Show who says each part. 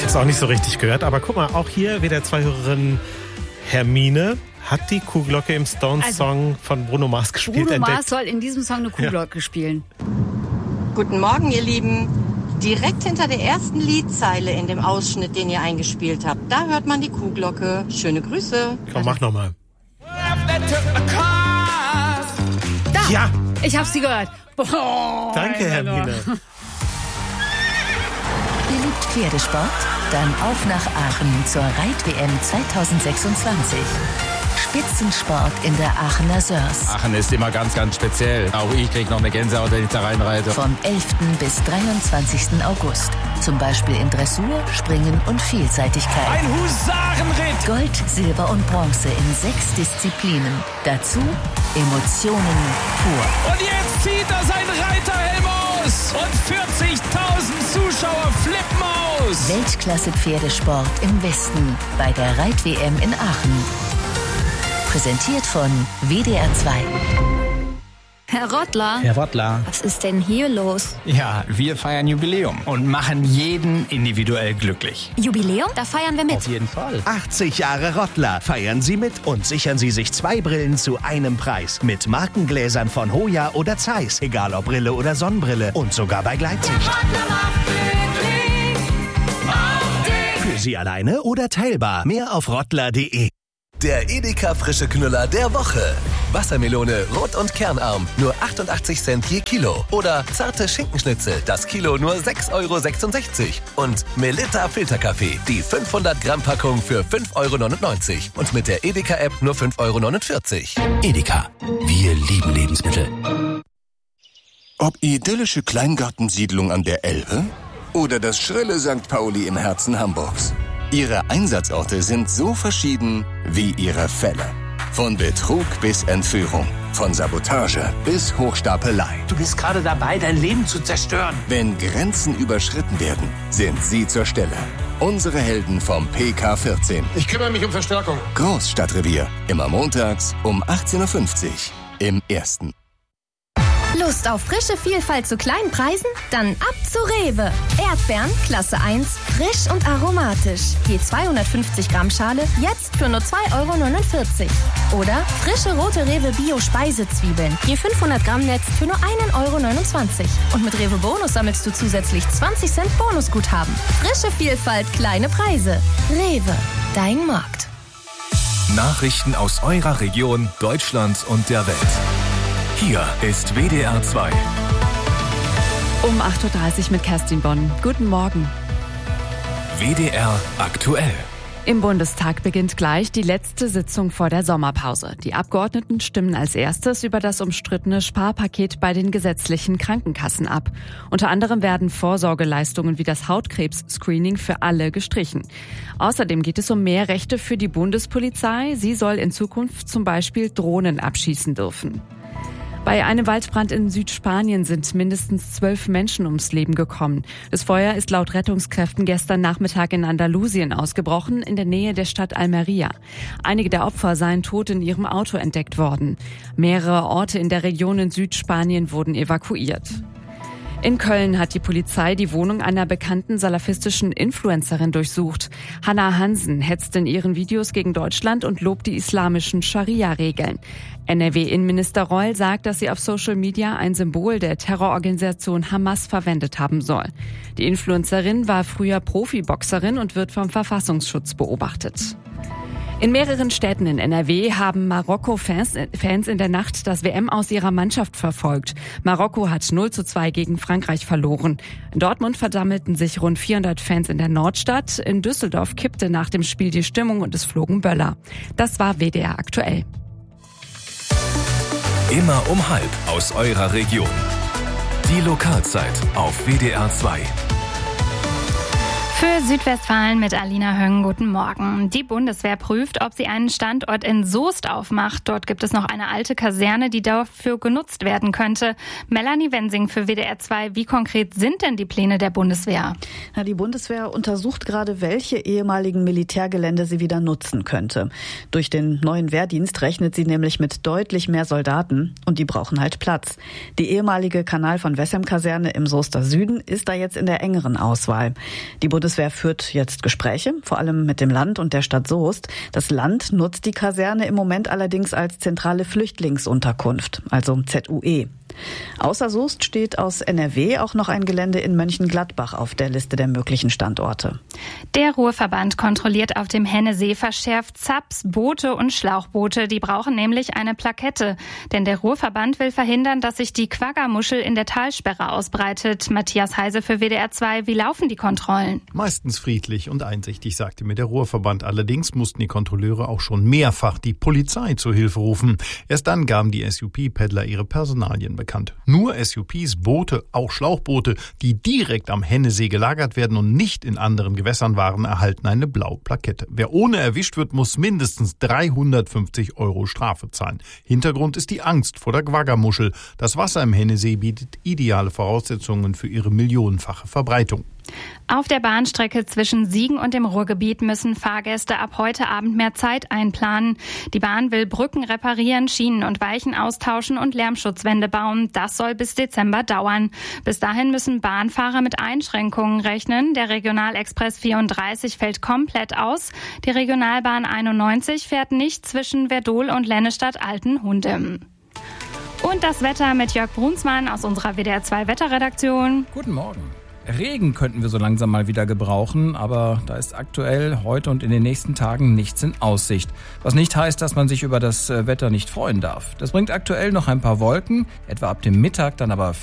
Speaker 1: Hat's auch nicht so richtig gehört, aber guck mal, auch hier wieder 2 Hörerinnen. Hermine hat die Kuhglocke im Stones-Song von Bruno Mars gespielt.
Speaker 2: Bruno Mars soll in diesem Song eine Kuhglocke spielen.
Speaker 3: Guten Morgen, ihr Lieben. Direkt hinter der ersten Liedzeile in dem Ausschnitt, den ihr eingespielt habt, da hört man die Kuhglocke. Schöne Grüße.
Speaker 1: Komm, mach nochmal.
Speaker 2: Da!
Speaker 1: Ja!
Speaker 2: Ich hab sie gehört. Boah,
Speaker 1: Danke, Hermine.
Speaker 4: Ihr liebt Pferdesport? Dann auf nach Aachen zur Reit-WM 2026. Spitzensport in der Aachener Sörs.
Speaker 5: Aachen ist immer ganz, ganz speziell. Auch ich krieg noch eine Gänsehaut, wenn ich da reinreite.
Speaker 4: Vom 11. bis 23. August. Zum Beispiel in Dressur, Springen und Vielseitigkeit.
Speaker 5: Ein Husarenritt!
Speaker 4: Gold, Silber und Bronze in 6 Disziplinen. Dazu Emotionen pur.
Speaker 5: Und jetzt zieht er sein Reiterhelm aus! Und 40.000 Zuschauer flippen aus!
Speaker 4: Weltklasse-Pferdesport im Westen bei der Reit-WM in Aachen. Präsentiert von WDR 2.
Speaker 2: Herr Rottler.
Speaker 6: Herr Rottler.
Speaker 2: Was ist denn hier los?
Speaker 6: Ja, wir feiern Jubiläum und machen jeden individuell glücklich.
Speaker 2: Jubiläum? Da feiern wir mit.
Speaker 6: Auf jeden Fall.
Speaker 7: 80 Jahre Rottler. Feiern Sie mit und sichern Sie sich 2 Brillen zu einem Preis. Mit Markengläsern von Hoya oder Zeiss. Egal ob Brille oder Sonnenbrille. Und sogar bei Gleitsicht. Für Sie alleine oder teilbar. Mehr auf rottler.de.
Speaker 8: Der Edeka frische Knüller der Woche. Wassermelone, rot und kernarm, nur 88 Cent je Kilo. Oder zarte Schinkenschnitzel, das Kilo nur 6,66 €. Und Melitta Filterkaffee, die 500 Gramm Packung für 5,99 € Und mit der Edeka-App nur 5,49 €.
Speaker 9: Edeka, wir lieben Lebensmittel.
Speaker 10: Ob idyllische Kleingartensiedlung an der Elbe oder das schrille St. Pauli im Herzen Hamburgs. Ihre Einsatzorte sind so verschieden wie ihre Fälle. Von Betrug bis Entführung, von Sabotage bis Hochstapelei.
Speaker 9: Du bist gerade dabei, dein Leben zu zerstören.
Speaker 10: Wenn Grenzen überschritten werden, sind Sie zur Stelle. Unsere Helden vom PK14.
Speaker 11: Ich kümmere mich um Verstärkung.
Speaker 10: Großstadtrevier, immer montags um 18:50 Uhr im Ersten.
Speaker 12: Lust auf frische Vielfalt zu kleinen Preisen? Dann ab zu Rewe. Erdbeeren, Klasse 1, frisch und aromatisch. Je 250 Gramm Schale, jetzt für nur 2,49 €. Oder frische rote Rewe Bio-Speisezwiebeln. Je 500 Gramm Netz für nur 1,29 €. Und mit Rewe Bonus sammelst du zusätzlich 20 Cent Bonusguthaben. Frische Vielfalt, kleine Preise. Rewe, dein Markt.
Speaker 13: Nachrichten aus eurer Region, Deutschland und der Welt. Hier ist WDR 2.
Speaker 14: Um 8:30 Uhr mit Kerstin Bonn. Guten Morgen.
Speaker 13: WDR aktuell.
Speaker 14: Im Bundestag beginnt gleich die letzte Sitzung vor der Sommerpause. Die Abgeordneten stimmen als erstes über das umstrittene Sparpaket bei den gesetzlichen Krankenkassen ab. Unter anderem werden Vorsorgeleistungen wie das Hautkrebs-Screening für alle gestrichen. Außerdem geht es um mehr Rechte für die Bundespolizei. Sie soll in Zukunft zum Beispiel Drohnen abschießen dürfen. Bei einem Waldbrand in Südspanien sind mindestens 12 Menschen ums Leben gekommen. Das Feuer ist laut Rettungskräften gestern Nachmittag in Andalusien ausgebrochen, in der Nähe der Stadt Almería. Einige der Opfer seien tot in ihrem Auto entdeckt worden. Mehrere Orte in der Region in Südspanien wurden evakuiert. In Köln hat die Polizei die Wohnung einer bekannten salafistischen Influencerin durchsucht. Hannah Hansen hetzt in ihren Videos gegen Deutschland und lobt die islamischen Scharia-Regeln. NRW-Innenminister Reul sagt, dass sie auf Social Media ein Symbol der Terrororganisation Hamas verwendet haben soll. Die Influencerin war früher Profiboxerin und wird vom Verfassungsschutz beobachtet. In mehreren Städten in NRW haben Marokko-Fans in der Nacht das WM aus ihrer Mannschaft verfolgt. Marokko hat 0:2 gegen Frankreich verloren. In Dortmund versammelten sich rund 400 Fans in der Nordstadt. In Düsseldorf kippte nach dem Spiel die Stimmung und es flogen Böller. Das war WDR aktuell.
Speaker 13: Immer um 12:30 aus eurer Region. Die Lokalzeit auf WDR 2.
Speaker 15: Für Südwestfalen mit Alina Höng, guten Morgen. Die Bundeswehr prüft, ob sie einen Standort in Soest aufmacht. Dort gibt es noch eine alte Kaserne, die dafür genutzt werden könnte. Melanie Wensing für WDR 2. Wie konkret sind denn die Pläne der Bundeswehr?
Speaker 16: Na, die Bundeswehr untersucht gerade, welche ehemaligen Militärgelände sie wieder nutzen könnte. Durch den neuen Wehrdienst rechnet sie nämlich mit deutlich mehr Soldaten und die brauchen halt Platz. Die ehemalige Kanal von Wessem-Kaserne im Soester Süden ist da jetzt in der engeren Auswahl. Die Bundeswehr Bundeswehr führt jetzt Gespräche, vor allem mit dem Land und der Stadt Soest. Das Land nutzt die Kaserne im Moment allerdings als zentrale Flüchtlingsunterkunft, also ZUE. Außer Soest steht aus NRW auch noch ein Gelände in Mönchengladbach auf der Liste der möglichen Standorte.
Speaker 15: Der Ruhrverband kontrolliert auf dem Hennesee verschärft Zaps, Boote und Schlauchboote. Die brauchen nämlich eine Plakette. Denn der Ruhrverband will verhindern, dass sich die Quagga-Muschel in der Talsperre ausbreitet. Matthias Heise für WDR 2. Wie laufen die Kontrollen?
Speaker 11: Meistens friedlich und einsichtig, sagte mir der Ruhrverband. Allerdings mussten die Kontrolleure auch schon mehrfach die Polizei zur Hilfe rufen. Erst dann gaben die SUP-Peddler ihre Personalien bekannt. Nur SUPs, Boote, auch Schlauchboote, die direkt am Hennesee gelagert werden und nicht in anderen Gewässern waren, erhalten eine blaue Plakette. Wer ohne erwischt wird, muss mindestens 350 € Strafe zahlen. Hintergrund ist die Angst vor der Quagga-Muschel. Das Wasser im Hennesee bietet ideale Voraussetzungen für ihre millionenfache Verbreitung.
Speaker 15: Auf der Bahnstrecke zwischen Siegen und dem Ruhrgebiet müssen Fahrgäste ab heute Abend mehr Zeit einplanen. Die Bahn will Brücken reparieren, Schienen und Weichen austauschen und Lärmschutzwände bauen. Das soll bis Dezember dauern. Bis dahin müssen Bahnfahrer mit Einschränkungen rechnen. Der Regionalexpress 34 fällt komplett aus. Die Regionalbahn 91 fährt nicht zwischen Werdohl und Lennestadt-Altenhunde. Und das Wetter mit Jörg Brunsmann aus unserer WDR 2 Wetterredaktion.
Speaker 5: Guten Morgen. Regen könnten wir so langsam mal wieder gebrauchen, aber da ist aktuell heute und in den nächsten Tagen nichts in Aussicht. Was nicht heißt, dass man sich über das Wetter nicht freuen darf. Das bringt aktuell noch ein paar Wolken, etwa ab dem Mittag dann aber